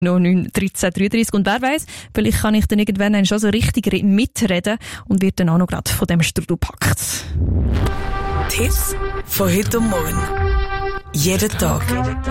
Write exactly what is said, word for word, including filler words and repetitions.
noch neun dreizehn dreiunddreißig. Und wer weiss, vielleicht kann ich dann irgendwann schon so richtig mitreden und wird dann auch noch gerade von dem Strudel gepackt. Tipps von heute und morgen. Jeden Tag